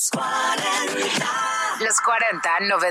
Los 40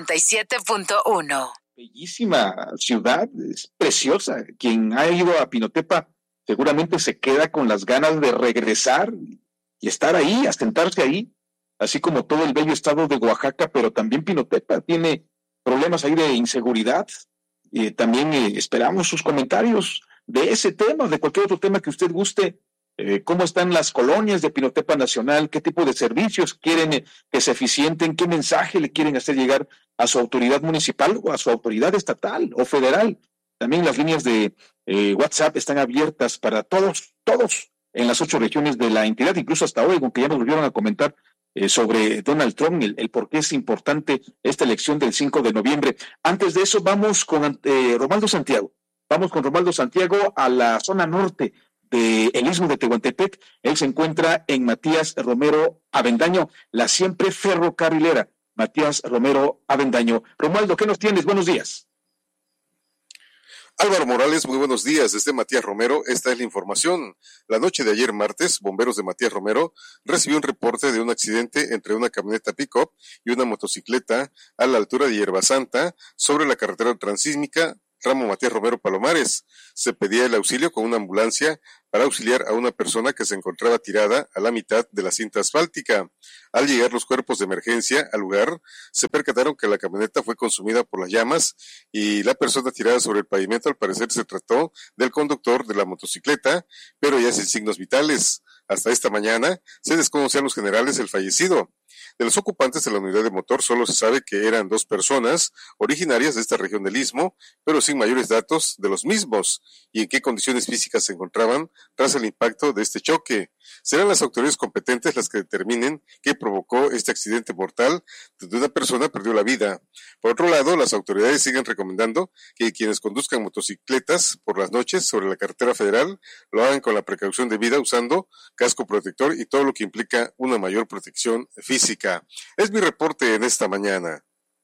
97.1. Bellísima ciudad, es preciosa. Quien ha ido a Pinotepa seguramente se queda con las ganas de regresar y estar ahí, asentarse ahí, así como todo el bello estado de Oaxaca, pero también Pinotepa tiene problemas ahí de inseguridad. También esperamos sus comentarios de ese tema, de cualquier otro tema que usted guste. ¿Cómo están las colonias de Pinotepa Nacional? ¿Qué tipo de servicios quieren que se eficienten? ¿Qué mensaje le quieren hacer llegar a su autoridad municipal o a su autoridad estatal o federal? También las líneas de WhatsApp están abiertas para todos en las 8 regiones de la entidad, incluso hasta hoy, aunque ya nos volvieron a comentar sobre Donald Trump, el por qué es importante esta elección del 5 de noviembre. Antes de eso, vamos con Romaldo Santiago. Vamos con Romaldo Santiago a la zona norte del Istmo de Tehuantepec. Él se encuentra en Matías Romero Avendaño, la siempre ferrocarrilera Matías Romero Avendaño. Romualdo, ¿qué nos tienes? Buenos días. Álvaro Morales, muy buenos días. Desde Matías Romero, esta es la información. La noche de ayer martes, bomberos de Matías Romero recibió un reporte de un accidente entre una camioneta pick-up y una motocicleta a la altura de Hierba Santa, sobre la carretera transísmica tramo Matías Romero Palomares. Se pedía el auxilio con una ambulancia para auxiliar a una persona que se encontraba tirada a la mitad de la cinta asfáltica. Al llegar los cuerpos de emergencia al lugar, se percataron que la camioneta fue consumida por las llamas y la persona tirada sobre el pavimento al parecer se trató del conductor de la motocicleta, pero ya sin signos vitales. Hasta esta mañana se desconocían los generales del fallecido. De los ocupantes de la unidad de motor solo se sabe que eran 2 personas originarias de esta región del Istmo, pero sin mayores datos de los mismos y en qué condiciones físicas se encontraban tras el impacto de este choque. Serán las autoridades competentes las que determinen qué provocó este accidente mortal donde una persona perdió la vida. Por otro lado, las autoridades siguen recomendando que quienes conduzcan motocicletas por las noches sobre la carretera federal lo hagan con la precaución debida usando casco protector y todo lo que implica una mayor protección física. Es mi reporte en esta mañana.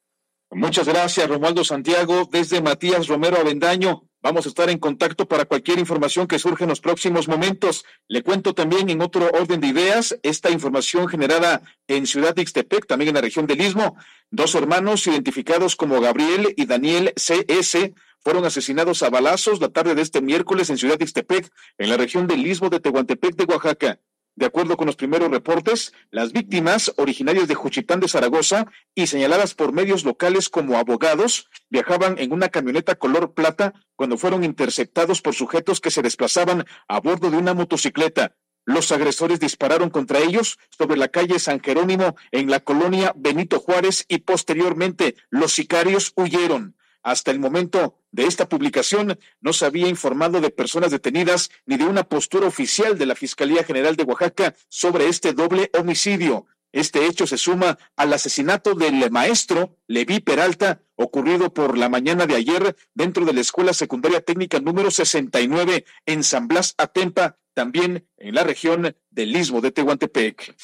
Muchas gracias, Romualdo Santiago, desde Matías Romero Avendaño. Vamos a estar en contacto para cualquier información que surja en los próximos momentos. Le cuento también en otro orden de ideas, esta información generada en Ciudad de Ixtepec, también en la región del Istmo. 2 hermanos identificados como Gabriel y Daniel C.S. fueron asesinados a balazos la tarde de este miércoles en Ciudad de Ixtepec, en la región del Istmo de Tehuantepec de Oaxaca. De acuerdo con los primeros reportes, las víctimas, originarias de Juchitán de Zaragoza y señaladas por medios locales como abogados, viajaban en una camioneta color plata cuando fueron interceptados por sujetos que se desplazaban a bordo de una motocicleta. Los agresores dispararon contra ellos sobre la calle San Jerónimo en la colonia Benito Juárez y posteriormente los sicarios huyeron. Hasta el momento de esta publicación no se había informado de personas detenidas ni de una postura oficial de la Fiscalía General de Oaxaca sobre este doble homicidio. Este hecho se suma al asesinato del maestro Leví Peralta, ocurrido por la mañana de ayer dentro de la Escuela Secundaria Técnica número 69 en San Blas Atempa, también en la región del Istmo de Tehuantepec.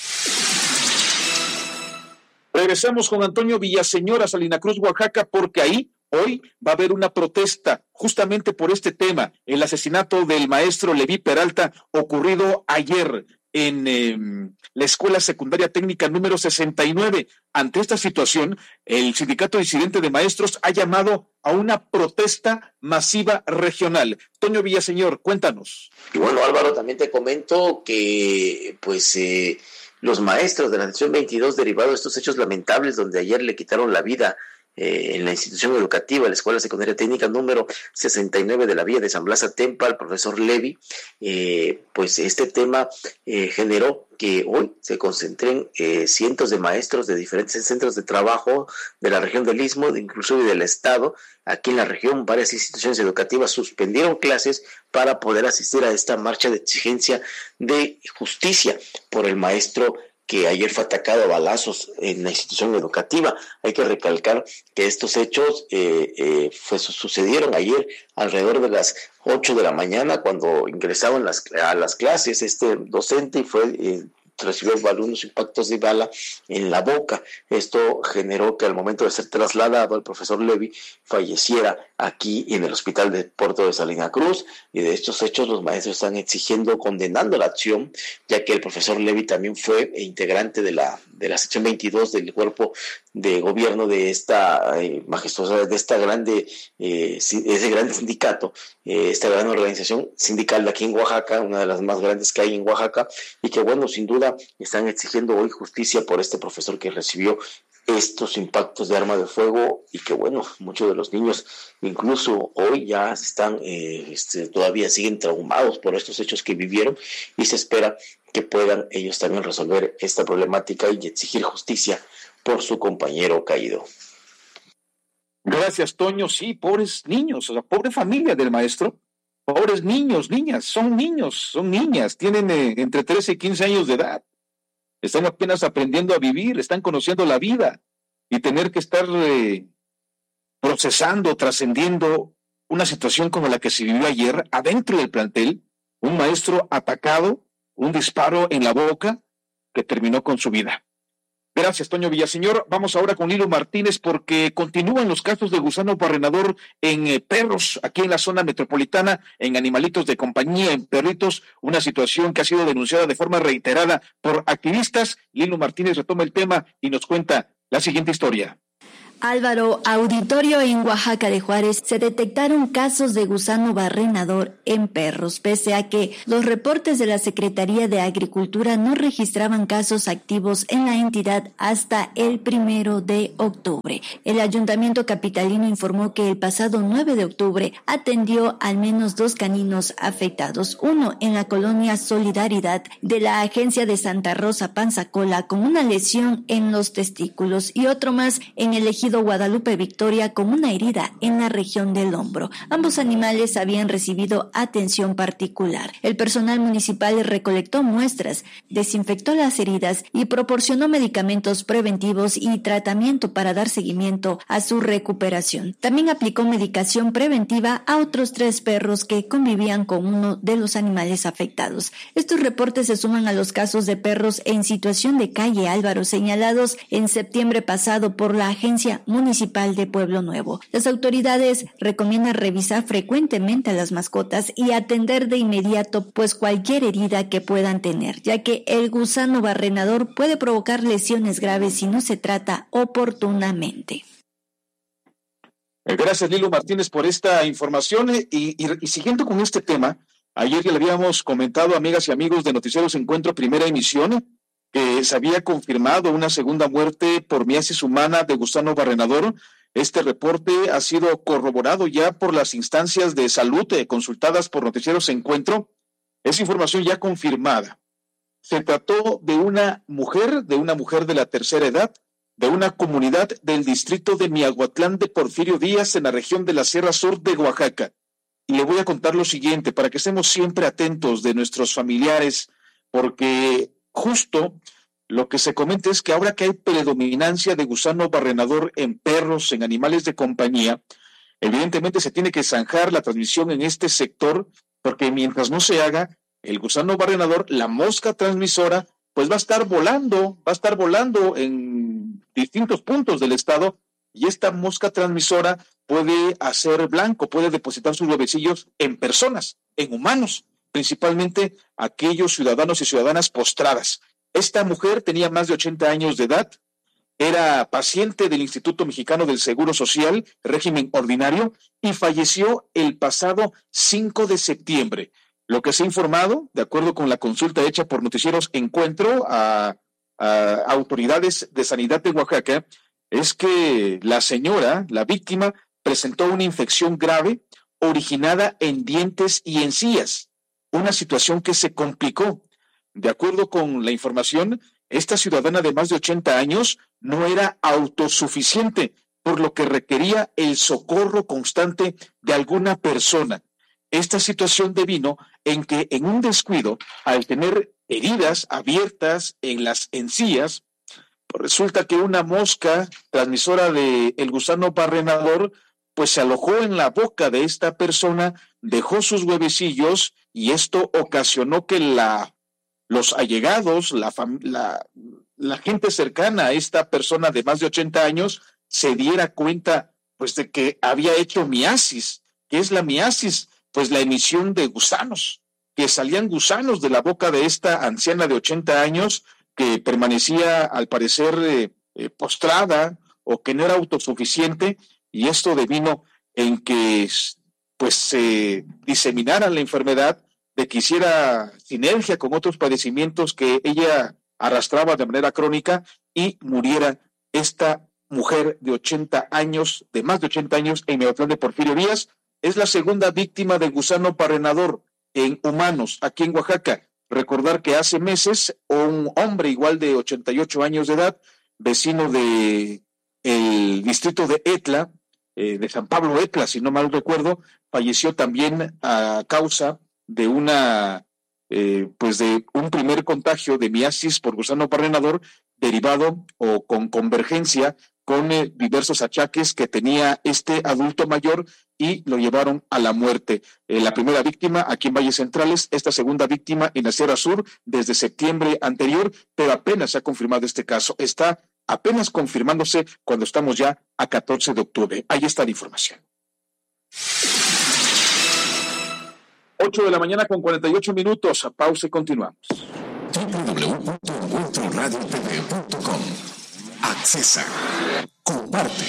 Regresamos con Antonio Villaseñor a Salina Cruz, Oaxaca, porque ahí hoy va a haber una protesta justamente por este tema, el asesinato del maestro Leví Peralta ocurrido ayer en la Escuela Secundaria Técnica número 69. Ante esta situación, el Sindicato Disidente de Maestros ha llamado a una protesta masiva regional. Toño Villaseñor, cuéntanos. Y bueno, Álvaro, también te comento que los maestros de la sección 22, derivado de estos hechos lamentables donde ayer le quitaron la vida en la institución educativa, la Escuela Secundaria Técnica número 69 de la Villa de San Blas Atempa, el profesor Levi, pues este tema generó que hoy se concentren cientos de maestros de diferentes centros de trabajo de la región del Istmo, inclusive del estado. Aquí en la región varias instituciones educativas suspendieron clases para poder asistir a esta marcha de exigencia de justicia por el maestro que ayer fue atacado a balazos en la institución educativa. Hay que recalcar que estos hechos sucedieron ayer alrededor de las 8 de la mañana cuando ingresaban a las clases este docente y fue recibió algunos impactos de bala en la boca. Esto generó que al momento de ser trasladado el profesor Levy falleciera aquí en el hospital de Puerto de Salina Cruz, y de estos hechos los maestros están exigiendo, condenando la acción, ya que el profesor Levy también fue integrante de la sección 22 del cuerpo de gobierno de esta majestuosa, de esta grande, ese grande sindicato, esta gran organización sindical de aquí en Oaxaca, una de las más grandes que hay en Oaxaca, y que bueno, sin duda están exigiendo hoy justicia por este profesor que recibió estos impactos de arma de fuego, y que bueno, muchos de los niños incluso hoy ya están todavía siguen traumados por estos hechos que vivieron, y se espera que puedan ellos también resolver esta problemática y exigir justicia por su compañero caído. Gracias, Toño. Sí, pobres niños, o sea, pobre familia del maestro, pobres niños, niñas, son niñas, tienen entre 13 y 15 años de edad. Están apenas aprendiendo a vivir, están conociendo la vida, y tener que estar procesando, trascendiendo una situación como la que se vivió ayer adentro del plantel, un maestro atacado, un disparo en la boca que terminó con su vida. Gracias, Toño Villaseñor. Vamos ahora con Lilo Martínez, porque continúan los casos de gusano barrenador en perros aquí en la zona metropolitana, en animalitos de compañía, en perritos, una situación que ha sido denunciada de forma reiterada por activistas. Lilo Martínez retoma el tema y nos cuenta la siguiente historia. Álvaro, auditorio en Oaxaca de Juárez, se detectaron casos de gusano barrenador en perros, pese a que los reportes de la Secretaría de Agricultura no registraban casos activos en la entidad hasta el 1 de octubre. El Ayuntamiento capitalino informó que el pasado 9 de octubre atendió al menos 2 caninos afectados, uno en la colonia Solidaridad de la agencia de Santa Rosa Panzacola con una lesión en los testículos, y otro más en el ejido Guadalupe Victoria con una herida en la región del hombro. Ambos animales habían recibido atención particular. El personal municipal recolectó muestras, desinfectó las heridas y proporcionó medicamentos preventivos y tratamiento para dar seguimiento a su recuperación. También aplicó medicación preventiva a otros 3 perros que convivían con uno de los animales afectados. Estos reportes se suman a los casos de perros en situación de calle Álvaro señalados en septiembre pasado por la Agencia Municipal de Pueblo Nuevo. Las autoridades recomiendan revisar frecuentemente a las mascotas y atender de inmediato pues cualquier herida que puedan tener, ya que el gusano barrenador puede provocar lesiones graves si no se trata oportunamente. Gracias, Lilo Martínez, por esta información. Y siguiendo con este tema, ayer ya le habíamos comentado, amigas y amigos de Noticieros Encuentro Primera Emisión, que se había confirmado una segunda muerte por miasis humana de gusano barrenador. Este reporte ha sido corroborado ya por las instancias de salud consultadas por Noticieros Encuentro. Es información ya confirmada. Se trató de una mujer de la tercera edad, de una comunidad del distrito de Miahuatlán de Porfirio Díaz, en la región de la Sierra Sur de Oaxaca. Y le voy a contar lo siguiente, para que estemos siempre atentos de nuestros familiares, porque justo lo que se comenta es que ahora que hay predominancia de gusano barrenador en perros, en animales de compañía, evidentemente se tiene que zanjar la transmisión en este sector, porque mientras no se haga, el gusano barrenador, la mosca transmisora, pues va a estar volando en distintos puntos del estado, y esta mosca transmisora puede hacer blanco, puede depositar sus huevecillos en personas, en humanos, principalmente aquellos ciudadanos y ciudadanas postradas. Esta mujer tenía más de 80 años de edad, era paciente del Instituto Mexicano del Seguro Social, régimen ordinario, y falleció el pasado 5 de septiembre. Lo que se ha informado, de acuerdo con la consulta hecha por Noticieros Encuentro a autoridades de sanidad de Oaxaca, es que la señora, la víctima, presentó una infección grave originada en dientes y encías, una situación que se complicó. De acuerdo con la información, esta ciudadana de más de 80 años no era autosuficiente, por lo que requería el socorro constante de alguna persona. Esta situación devino en que, en un descuido, al tener heridas abiertas en las encías, resulta que una mosca transmisora del gusano barrenador pues se alojó en la boca de esta persona, dejó sus huevecillos, y esto ocasionó que los allegados, la gente cercana a esta persona de más de 80 años se diera cuenta pues de que había hecho miasis. ¿Qué es la miasis? Pues la emisión de gusanos, que salían gusanos de la boca de esta anciana de 80 años que permanecía al parecer postrada o que no era autosuficiente, y esto devino en que pues se diseminara la enfermedad, de que hiciera sinergia con otros padecimientos que ella arrastraba de manera crónica y muriera esta mujer de 80 años, de más de 80 años, en Miahuatlán de Porfirio Díaz. Es la segunda víctima de gusano barrenador en humanos aquí en Oaxaca. Recordar que hace meses un hombre igual de 88 años de edad, vecino de el distrito de Etla, de San Pablo Etla, si no mal recuerdo, falleció también a causa de pues de un primer contagio de miasis por gusano barrenador derivado o con convergencia con diversos achaques que tenía este adulto mayor y lo llevaron a la muerte. La primera víctima aquí en Valles Centrales, esta segunda víctima en la Sierra Sur desde septiembre anterior, pero apenas se ha confirmado este caso. Está apenas confirmándose cuando estamos ya a 14 de octubre. Ahí está la información. 8 de la mañana con 48 minutos. Pausa y continuamos. www.encuentroradiotv.com. Accesa. Comparte.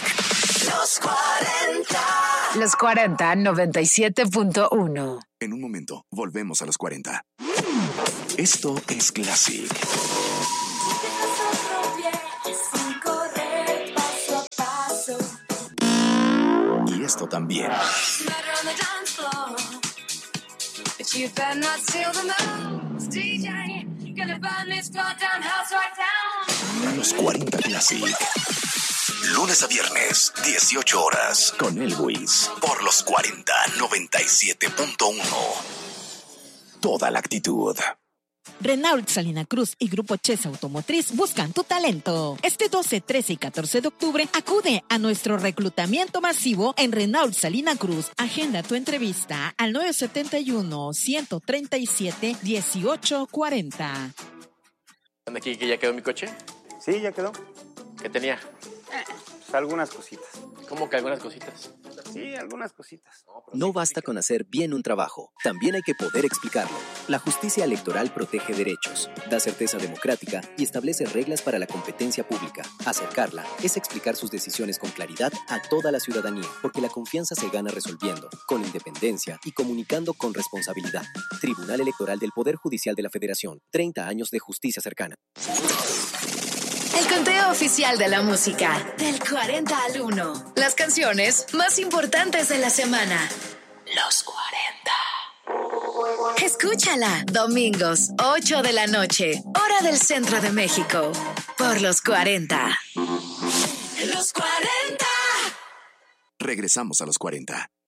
Los 40 97.1. En un momento, volvemos a los 40. Esto es Classic. Y esto también. Los 40 Classic. Lunes a viernes, 18 horas. Con Elwis. Por los 40 97.1. Toda la actitud. Renault Salina Cruz y Grupo Chess Automotriz buscan tu talento. Este 12, 13 y 14 de octubre acude a nuestro reclutamiento masivo en Renault Salina Cruz. Agenda tu entrevista al 971-137-1840. ¿Aquí que ya quedó mi coche? Sí, ya quedó. ¿Qué tenía? Pues algunas cositas. ¿Cómo que algunas cositas? Sí, algunas cositas. No basta con hacer bien un trabajo, también hay que poder explicarlo. La justicia electoral protege derechos, da certeza democrática y establece reglas para la competencia pública. Acercarla es explicar sus decisiones con claridad a toda la ciudadanía, porque la confianza se gana resolviendo, con independencia y comunicando con responsabilidad. Tribunal Electoral del Poder Judicial de la Federación, 30 años de justicia cercana. El conteo oficial de la música, del 40 al 1. Las canciones más importantes de la semana. Los 40. Escúchala, domingos, 8 de la noche, hora del centro de México, por los 40. Los 40. Regresamos a los 40.